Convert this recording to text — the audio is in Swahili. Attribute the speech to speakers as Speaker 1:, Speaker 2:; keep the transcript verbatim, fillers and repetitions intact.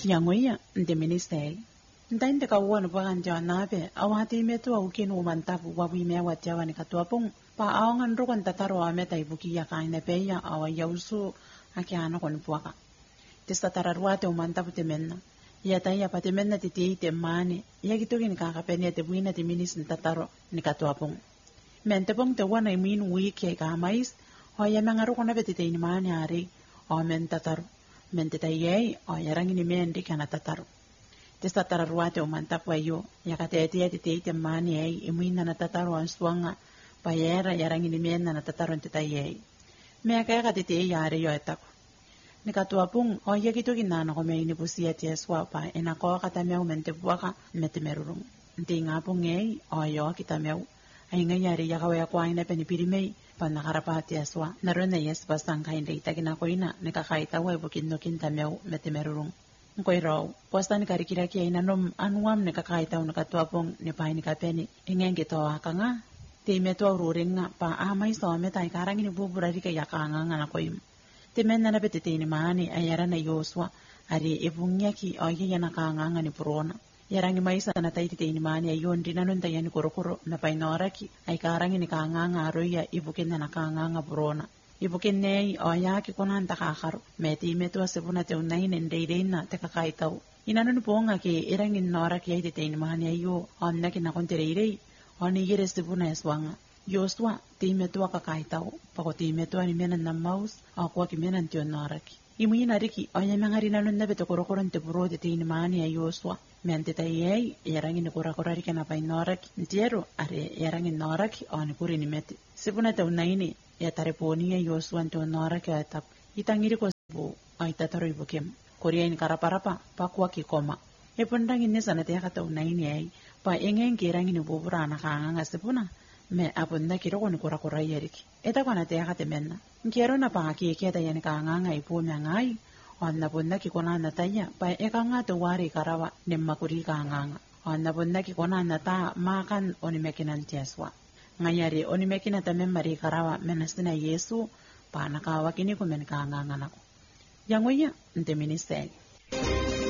Speaker 1: Yangoya, the minister. Then the kawan wagan janabe, awati metu aukin umantapu wabime wat jawan katuapung, pa awangan rokan tataro ameta ibuki yakaina peya awa yausu akiano kon puaka. Testatararwate umantapu temenna. Yataya patemenna titi temane, yagitukin kakapenya te buina te minis tataro ni katuapung. Mentepong te wana imin wiki kamais, hoya mangarukona betite ni mane ari, o men tataro. Mentetaye o yarangini mendi kana tataro. Testatararwate umantapu ayo, yakatetia titi temane ay imuina na tataro ang suanga, payera yarangini mena na tataro tetaye. Mea kaya titi yari yo etako. Nikatuapung o yakitu kinana ko may inipusiya tiya swapa ina ko katamyaw mentepuaka metemerurung. Nti nga po ngay o yo kitamyaw ay ngayari yakawaya ko ay na penipirimay pa nakarapati aswa. Naroon na yes bastang kain rita kinako ina nikakaita wa ibukin no kintamyaw metemerurung. Nkoy raw, posta ni karikiraki ay nanom anuam nikakaita o nikatuapung ni pahay ni kapeni. Ingeng gitawa ka nga. Ti meto ruring nga pa amay sa omet ay karangin ibuburari kaya ka nga nga nakoy. Timena na betete ni mani ayara na Yosua ari ibunyaki o yaya nakanganga ni Purona. Yarangi maisa na tayo tite ni mani ayon dinanun tayo ni kurukuro na painoraki ay karangi ni kanganga aroya ibukin na nakanganga Purona. Ibukin ney o yaki kunan takakaro meti metu asibuna te unahin endayday na tekakaitaw. Inanun po nga ki irangin noraki ay tite ni mani ayo o nakin na kontireiray o nigire sibuna eswanga. Yosua, ti metua kakaitaw, pako ti metua ni menan na maus, ako ki menan tiyon naraki. Imuyi nariki, o yan mga rinalun na beto kurokuron te buro de ti ni mani ay Yosua. Mente tayay, yarangin ni kurakurari ka na pa'y naraki. Ntiyero, are yarangin naraki, o ni kuri ni meti. Sipuna taw na ini, yatare po niya Yosua tiyon naraki atap. Itangiri ko sibu, ay tataro ibukim. Kuriya ni karaparapa, pakwa ki koma. Ipundangin ni sana tiya kataw na ini ay, pa ingeng kirangin ni bubura na kanganga sipuna. Me abunda kiro ko ni kura kura yeriki. Eta ko na te akate menna. Nkero na pa ki keda yani ka nganga ipu me ngai. On na bunda ki kona na taya pa e ka nga to wari karawa ni makuri ka nganga. On na bunda ki kona na ta makan oni mekinan tiaswa. Ngayari oni mekina ta memari karawa menasina Yesu pa nakawa kini ko men ka nganga nako. Yangoya nte ministeri.